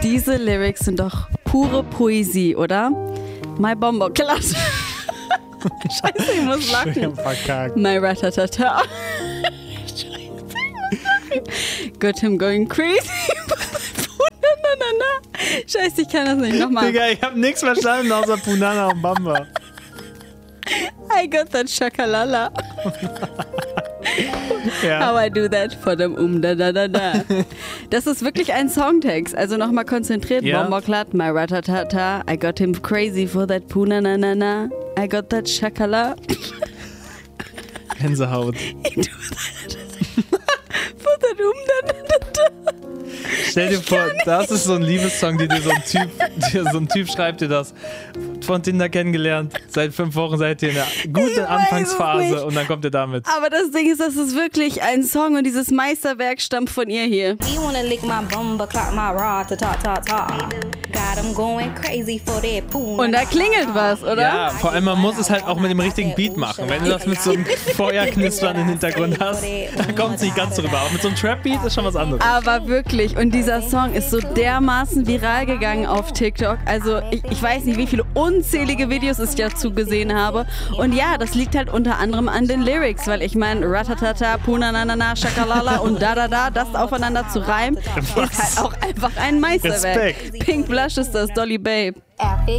Diese Lyrics sind doch pure Poesie, oder? My Bombo Klat. Scheiße, ich muss lachen. My Ratatata. Scheiße, ich muss lachen. Got him going crazy. Scheiße, ich kann das nicht nochmal. Digga, ich hab nichts verstanden außer Punana und Bamba. I got that shakalala. Ja. How I do that for them da da da da. Das ist wirklich ein Songtext. Also nochmal konzentriert. Ja. Bomboklat, my ratatata. I got him crazy for that puna na na na. I got that shakala. Gänsehaut. I do that for that da da da. Stell dir vor, das ist so ein Liebessong, die dir so ein Typ schreibt dir das. Von Tinder kennengelernt, seit 5 Wochen seid ihr in der guten Anfangsphase und dann kommt ihr damit. Aber das Ding ist, das ist wirklich ein Song und dieses Meisterwerk stammt von ihr hier. Und da klingelt was, oder? Ja, vor allem man muss es halt auch mit dem richtigen Beat machen. Wenn du das mit so einem Feuerknistern im Hintergrund hast, dann kommt es nicht ganz so rüber. Aber mit so einem Trap-Beat ist schon was anderes. Aber wirklich, und dieser Song ist so dermaßen viral gegangen auf TikTok. Also ich weiß nicht, wie viele unzählige Videos ich dazu gesehen habe. Und ja, das liegt halt unter anderem an den Lyrics, weil ich meine, ratatata, punanana, shakalala und da, das aufeinander zu reimen, ist halt auch einfach ein Meisterwerk. Respekt. Pink Blush ist das, Dolly Babe.